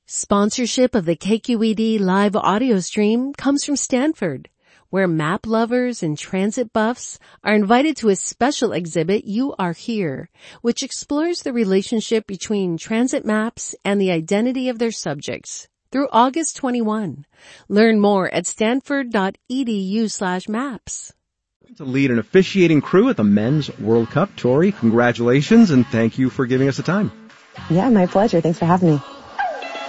Sponsorship of the KQED live audio stream comes from Stanford, where map lovers and transit buffs are invited to a special exhibit, You Are Here, which explores the relationship between transit maps and the identity of their subjects through August 21. Learn more at stanford.edu/maps. To lead an officiating crew at the Men's World Cup. Tori, congratulations, and thank you for giving us the time. Yeah, my pleasure. Thanks for having me.